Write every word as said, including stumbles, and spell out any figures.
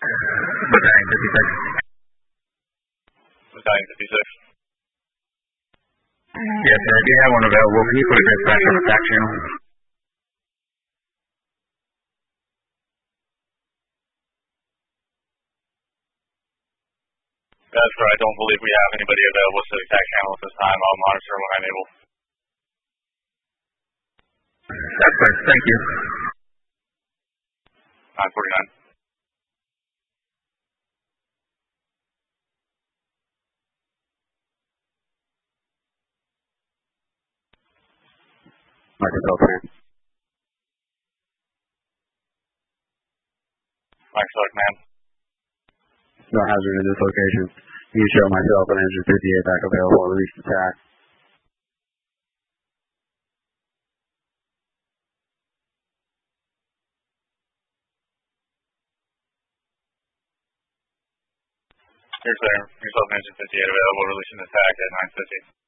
Battalion fifty-six. Battalion fifty-six. Yes, sir, I do have one available. Can you put a dispatch on the back channel? That's correct. I don't believe we have anybody available to the attack channel at this time. I'll monitor when I'm able. That's right. Thank you. nine forty-nine. Microsoft here. Microsoft, man. No hazard in this location. You can show myself and engine fifty-eight back available to reach the attack. Here's there. Yourself and engine fifty-eight available, releasing the attack at nine fifty.